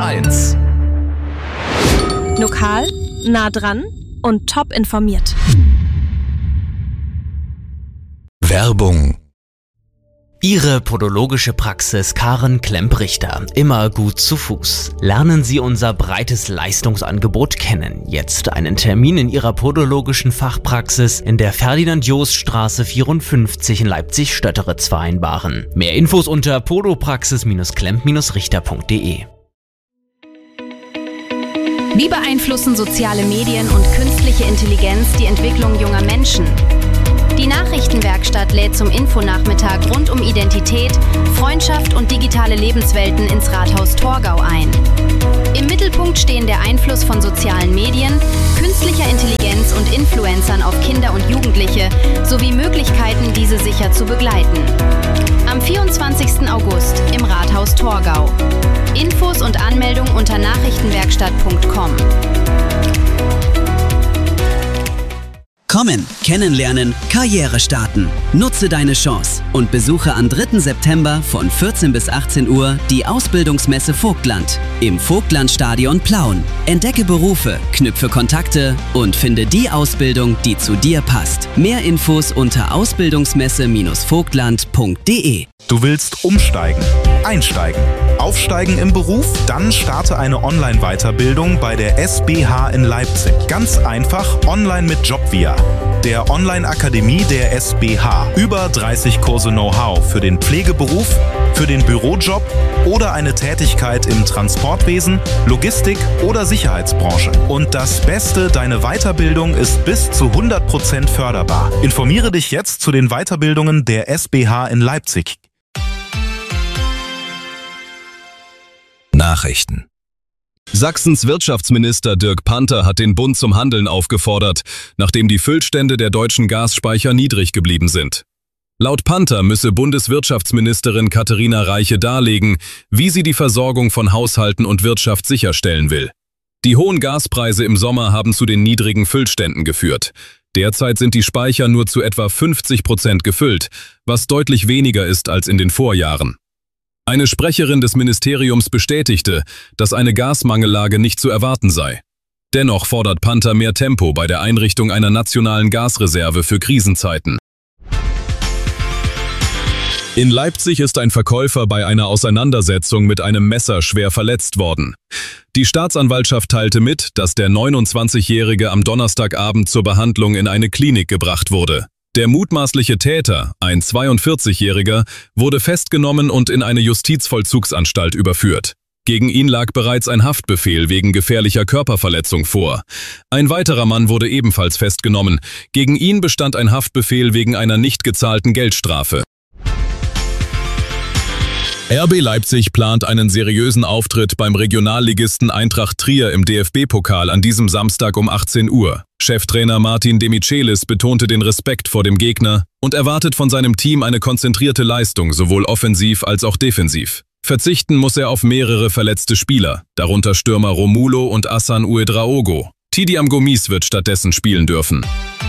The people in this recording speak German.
1. Lokal, nah dran und top informiert. Werbung. Ihre podologische Praxis Karen Klemp-Richter. Immer gut zu Fuß. Lernen Sie unser breites Leistungsangebot kennen. Jetzt einen Termin in Ihrer podologischen Fachpraxis in der Ferdinand-Jost-Straße 54 in Leipzig-Stötteritz vereinbaren. Mehr Infos unter podopraxis-klemp-richter.de. Wie beeinflussen soziale Medien und künstliche Intelligenz die Entwicklung junger Menschen? Die Nachrichtenwerkstatt lädt zum Infonachmittag rund um Identität, Freundschaft und digitale Lebenswelten ins Rathaus Torgau ein. Im Mittelpunkt stehen der Einfluss von sozialen Medien, künstlicher Intelligenz und Influencern auf Kinder und Jugendliche sowie Möglichkeiten, diese sicher zu begleiten. Am 24. August im Rathaus Torgau. Infos und Anmeldung unter nachrichtenwerkstatt.com. Kommen, kennenlernen, Karriere starten. Nutze deine Chance und besuche am 3. September von 14 bis 18 Uhr die Ausbildungsmesse Vogtland im Vogtlandstadion Plauen. Entdecke Berufe, knüpfe Kontakte und finde die Ausbildung, die zu dir passt. Mehr Infos unter ausbildungsmesse-vogtland.de. Du willst umsteigen, einsteigen, aufsteigen im Beruf? Dann starte eine Online-Weiterbildung bei der SBH in Leipzig. Ganz einfach, online mit Jobvia, der Online-Akademie der SBH. Über 30 Kurse Know-how für den Pflegeberuf, für den Bürojob oder eine Tätigkeit im Transportwesen, Logistik oder Sicherheitsbranche. Und das Beste, deine Weiterbildung ist bis zu 100% förderbar. Informiere dich jetzt zu den Weiterbildungen der SBH in Leipzig. Nachrichten. Sachsens Wirtschaftsminister Dirk Panther hat den Bund zum Handeln aufgefordert, nachdem die Füllstände der deutschen Gasspeicher niedrig geblieben sind. Laut Panther müsse Bundeswirtschaftsministerin Katharina Reiche darlegen, wie sie die Versorgung von Haushalten und Wirtschaft sicherstellen will. Die hohen Gaspreise im Sommer haben zu den niedrigen Füllständen geführt. Derzeit sind die Speicher nur zu etwa 50% gefüllt, was deutlich weniger ist als in den Vorjahren. Eine Sprecherin des Ministeriums bestätigte, dass eine Gasmangellage nicht zu erwarten sei. Dennoch fordert Panther mehr Tempo bei der Einrichtung einer nationalen Gasreserve für Krisenzeiten. In Leipzig ist ein Verkäufer bei einer Auseinandersetzung mit einem Messer schwer verletzt worden. Die Staatsanwaltschaft teilte mit, dass der 29-Jährige am Donnerstagabend zur Behandlung in eine Klinik gebracht wurde. Der mutmaßliche Täter, ein 42-Jähriger, wurde festgenommen und in eine Justizvollzugsanstalt überführt. Gegen ihn lag bereits ein Haftbefehl wegen gefährlicher Körperverletzung vor. Ein weiterer Mann wurde ebenfalls festgenommen. Gegen ihn bestand ein Haftbefehl wegen einer nicht gezahlten Geldstrafe. RB Leipzig plant einen seriösen Auftritt beim Regionalligisten Eintracht Trier im DFB-Pokal an diesem Samstag um 18 Uhr. Cheftrainer Martin Demichelis betonte den Respekt vor dem Gegner und erwartet von seinem Team eine konzentrierte Leistung, sowohl offensiv als auch defensiv. Verzichten muss er auf mehrere verletzte Spieler, darunter Stürmer Romulo und Hassan Ouedraogo. Tidiam Gomis wird stattdessen spielen dürfen.